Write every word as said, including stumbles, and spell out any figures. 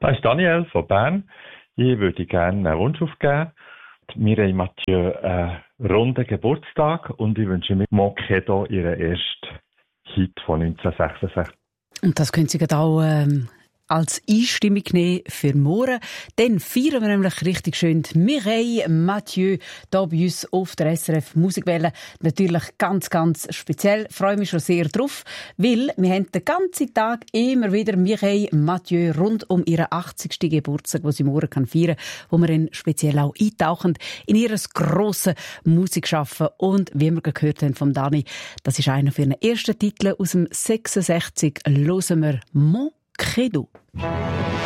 Das ist Daniel von Bern. Ich würde gerne einen Wunsch aufgeben. Wir haben Mathieu einen runden Geburtstag und ich wünsche mir Mokedo ihren ersten Hit von neunzehnhundertsechsundsechzig. Und das können Sie gerade auch ähm, als Einstimmung nehmen für morgen. Dann feiern wir nämlich richtig schön Mireille Mathieu hier bei uns auf der S R F Musikwelle. Natürlich ganz, ganz speziell. Ich freue mich schon sehr drauf, weil wir haben den ganzen Tag immer wieder Mireille Mathieu rund um ihren achtzigsten Geburtstag, den sie morgen kann feiern kann, wo wir dann speziell auch eintauchen in ihr grosses Musikschaffen. Und wie wir gehört haben vom Dani, das ist einer von ihren ersten Titeln aus dem sechsundsechzig. Hören wir Mon Credo.